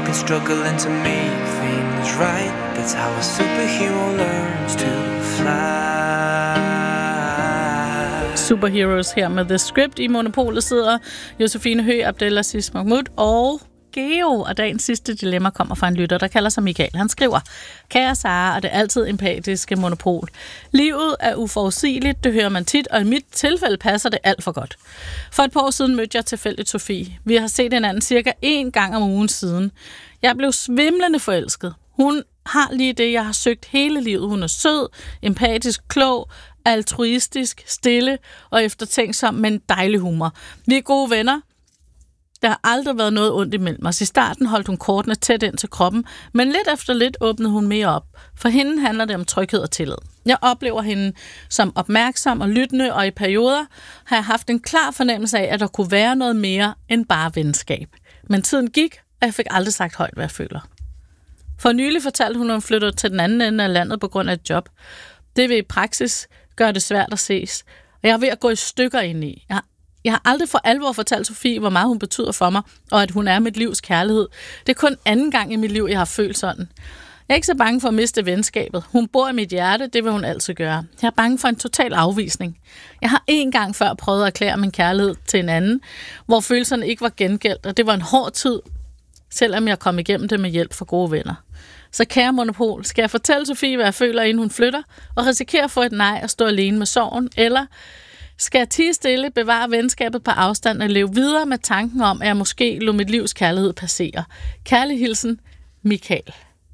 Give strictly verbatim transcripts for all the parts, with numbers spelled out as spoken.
and struggling to make things right. That's how a superhero learns to fly. Superheroes her med The Script. I Monopolet sidder Josefine Høgh, Abdelaziz Mahmoud og Geo, og dagens sidste dilemma kommer fra en lytter, der kalder sig Michael. Han skriver: Kære Sara og det altid empatiske Monopol. Livet er uforudsigeligt, det hører man tit, og i mit tilfælde passer det alt for godt. For et par år siden mødte jeg tilfældigt Sofie. Vi har set hinanden cirka én gang om ugen siden. Jeg blev svimlende forelsket. Hun har lige det, jeg har søgt hele livet. Hun er sød, empatisk, klog, altruistisk, stille og eftertænksom, men dejlig humor. Vi er gode venner. Der har aldrig været noget ondt imellem os. I starten holdt hun kortene tæt ind til kroppen, men lidt efter lidt åbnede hun mere op. For hende handler det om tryghed og tillid. Jeg oplever hende som opmærksom og lyttende, og i perioder har jeg haft en klar fornemmelse af, at der kunne være noget mere end bare venskab. Men tiden gik, og jeg fik aldrig sagt højt, hvad jeg føler. For nylig fortalte hun, at hun flytter til den anden ende af landet på grund af et job. Det vil i praksis gøre det svært at ses, og jeg er ved at gå i stykker ind i. Jeg har Jeg har aldrig for alvor fortalt Sofie, hvor meget hun betyder for mig, og at hun er mit livs kærlighed. Det er kun anden gang i mit liv, jeg har følt sådan. Jeg er ikke så bange for at miste venskabet. Hun bor i mit hjerte, det vil hun altid gøre. Jeg er bange for en total afvisning. Jeg har en gang før prøvet at erklære min kærlighed til en anden, hvor følelserne ikke var gengældt, og det var en hård tid, selvom jeg kom igennem det med hjælp fra gode venner. Så kære Monopol, skal jeg fortælle Sofie, hvad jeg føler, inden hun flytter, og risikere at få et nej og stå alene med sorgen, eller skal jeg tie stille, bevare venskabet på afstand og leve videre med tanken om, at jeg måske lod mit livs kærlighed passere? Kærlig hilsen, Michael.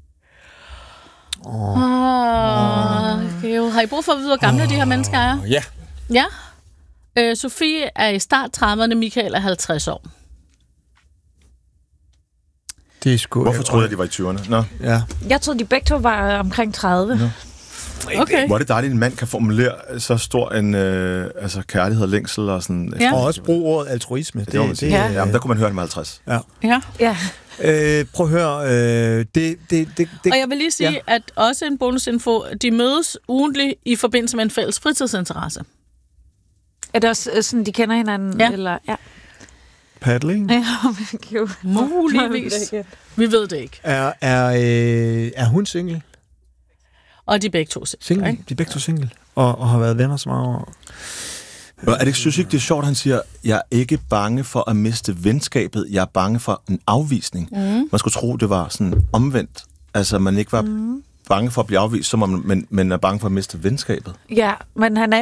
Åh, oh. oh. Har I brug for at vide, hvor gamle oh. de her mennesker er? Ja. Ja. Øh, Sofie er i start trediverne, Michael er halvtreds år. Det er sgu... Hvorfor troede jeg, de var i tyverne? Nå. Ja. Jeg troede, de begge to var omkring tredive. Nå. Okay. Hvor er det dejligt, at en mand kan formulere så stor en øh, altså kærlighed og længsel og sådan. Ja. Og også bruge ordet altruisme. Det, det, det, ja. Jamen, der kunne man høre det med halvtreds. Ja. Ja. Ja. Øh, prøv at høre. Øh, det, det, det, det, og jeg vil lige sige, ja. at også en bonusinfo, de mødes ugentligt i forbindelse med en fælles fritidsinteresse. Er det også sådan, de kender hinanden? Ja. Eller, ja. Paddling? Ja, muligvis. Vi ved det ikke. Er, er, øh, er hun single? Og de er begge to single. single. De er begge to single. Og, og har været venner så mange år. Er det, synes ikke, det er sjovt, han siger, jeg er ikke bange for at miste venskabet, jeg er bange for en afvisning. Mm. Man skulle tro, det var sådan omvendt. Altså, man ikke var mm. bange for at blive afvist, så man, men, men er bange for at miste venskabet. Ja, men han er